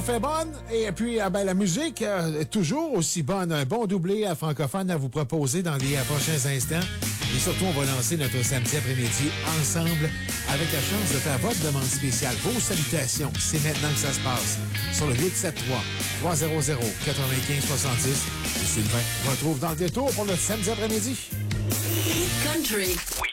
Fait bonne, et puis la musique est toujours aussi bonne. Un bon doublé à francophone à vous proposer dans les prochains instants. Et surtout, on va lancer notre samedi après-midi ensemble avec la chance de faire votre demande spéciale. Vos salutations, c'est maintenant que ça se passe. Sur le 873-300-9570. Et Sylvain vous retrouve dans le détour pour le samedi après-midi. Country. We